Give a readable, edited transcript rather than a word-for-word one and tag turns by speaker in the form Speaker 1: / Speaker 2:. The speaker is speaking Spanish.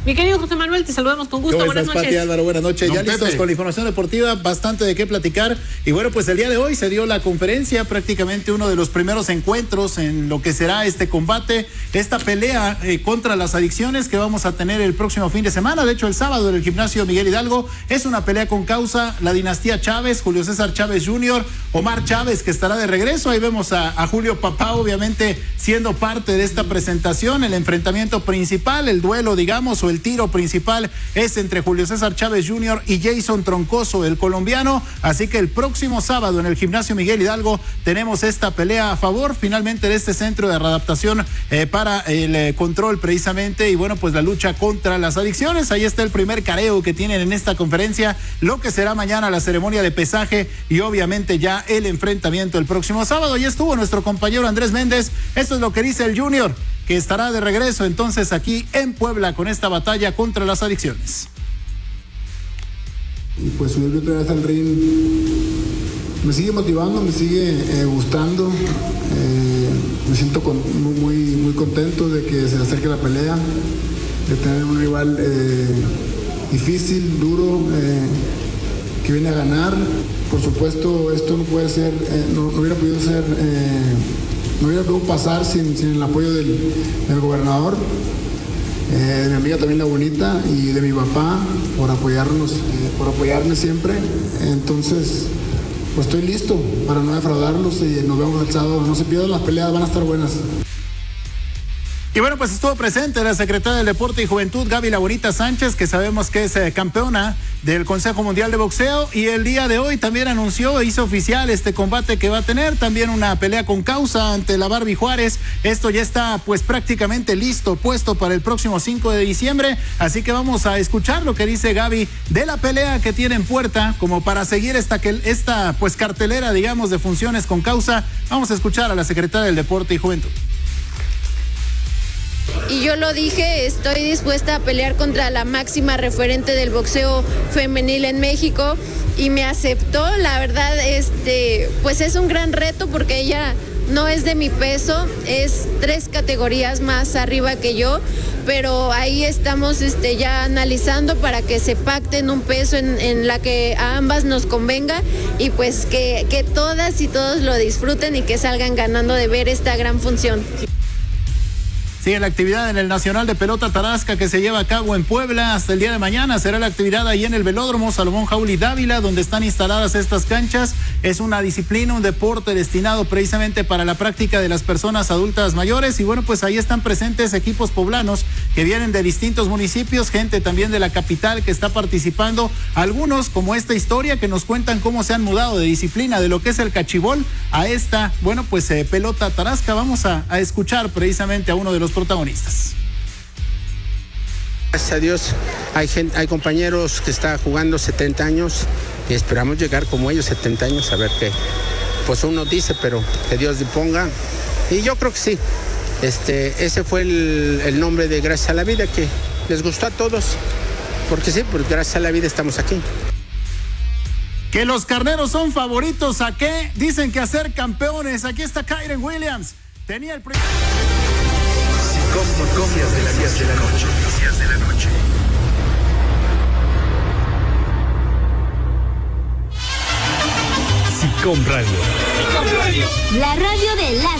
Speaker 1: Mi querido José Manuel, te saludamos con gusto.
Speaker 2: Buenas noches. Pati, Álvaro, buenas noches. Ya listos con la información deportiva, bastante de qué platicar. Y bueno, pues el día de hoy se dio la conferencia, prácticamente uno de los primeros encuentros en lo que será este combate, esta pelea contra las adicciones que vamos a tener el próximo fin de semana. De hecho, el sábado en el gimnasio Miguel Hidalgo es una pelea con causa, la dinastía Chávez, Julio César Chávez Jr., Omar Chávez, que estará de regreso. Ahí vemos a Julio Papá, obviamente, siendo parte de esta presentación. El enfrentamiento principal, el duelo, digamos, o el tiro principal es entre Julio César Chávez Jr. y Jason Troncoso, el colombiano. Así que el próximo sábado en el gimnasio Miguel Hidalgo tenemos esta pelea a favor finalmente de este centro de readaptación para el control precisamente y bueno, pues la lucha contra las adicciones. Ahí está el primer careo que tienen en esta conferencia, lo que será mañana la ceremonia de pesaje y obviamente ya el enfrentamiento el próximo sábado. Ya estuvo nuestro compañero Andrés Méndez. Esto es lo que dice el Junior, que estará de regreso entonces aquí en Puebla con esta batalla contra las adicciones.
Speaker 3: Y pues subirme otra vez al ring me sigue motivando, me sigue gustando. Me siento muy contento de que se acerque la pelea, de tener un rival difícil, duro, que viene a ganar. Por supuesto, esto no puede ser, no hubiera podido ser... no hubiera podido pasar sin el apoyo del gobernador, de mi amiga también la bonita y de mi papá por apoyarnos, por apoyarme siempre. Entonces, pues estoy listo para no defraudarlos y nos vemos el sábado. No se pierdan las peleas, van a estar buenas.
Speaker 2: Y bueno, pues estuvo presente la secretaria del Deporte y Juventud, Gaby La Bonita Sánchez, que sabemos que es campeona del Consejo Mundial de Boxeo, y el día de hoy también anunció, hizo oficial este combate que va a tener, también una pelea con causa ante la Barbie Juárez. Esto ya está pues prácticamente listo, puesto para el próximo 5 de diciembre, así que vamos a escuchar lo que dice Gaby de la pelea que tiene en puerta, como para seguir esta pues cartelera, digamos, de funciones con causa. Vamos a escuchar a la secretaria del Deporte y Juventud.
Speaker 4: Y yo lo dije, estoy dispuesta a pelear contra la máxima referente del boxeo femenil en México y me aceptó. La verdad, pues es un gran reto porque ella no es de mi peso, es 3 categorías más arriba que yo, pero ahí estamos ya analizando para que se pacten un peso en la que a ambas nos convenga y pues que todas y todos lo disfruten y que salgan ganando de ver esta gran función.
Speaker 2: Sigue la actividad en el Nacional de Pelota Tarasca que se lleva a cabo en Puebla hasta el día de mañana. Será la actividad ahí en el Velódromo Salomón Jauli Dávila, donde están instaladas estas canchas. Es una disciplina, un deporte destinado precisamente para la práctica de las personas adultas mayores. Y bueno, pues ahí están presentes equipos poblanos que vienen de distintos municipios, gente también de la capital que está participando. Algunos, como esta historia, que nos cuentan cómo se han mudado de disciplina de lo que es el cachibol a esta, bueno, pues pelota tarasca. Vamos a escuchar precisamente a uno de los protagonistas.
Speaker 5: Gracias a Dios hay compañeros que están jugando 70 años y esperamos llegar como ellos 70 años, a ver qué, pues uno dice, pero que Dios disponga. Y yo creo que sí, ese fue el nombre de Gracias a la Vida, que les gustó a todos, porque sí, pues gracias a la vida estamos aquí.
Speaker 2: Que los carneros son favoritos a qué, dicen que a ser campeones. Aquí está Kyren Williams, tenía el primer...
Speaker 6: Noticias de la noche. SICOM Radio.
Speaker 7: La radio de la